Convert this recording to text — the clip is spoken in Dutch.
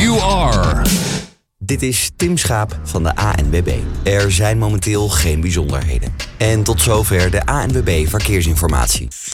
you are. Dit is Tim Schaap van de ANWB. Er zijn momenteel geen bijzonderheden. En tot zover de ANWB Verkeersinformatie.